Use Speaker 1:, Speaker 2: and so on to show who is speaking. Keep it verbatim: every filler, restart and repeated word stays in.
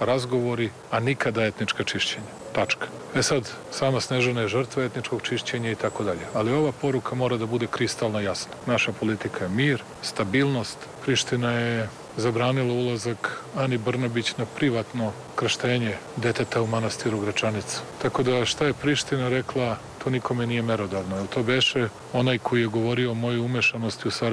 Speaker 1: razgovori, a nikada etnička čišćenja. Tačka. E sad, sama Snežana je žrtva etničkog čišćenja i tako dalje. Ali ova poruka mora da bude kristalno jasna. Naša politika je mir, stabilnost. Priština je zabranila ulazak Ani Brnabić na privatno krštenje deteta u manastiru Gračanica. Tako da šta je Priština rekla, to nikome nije merodavno. Jel to beše onaj koji je govorio o mojoj umešanosti u Sarajevo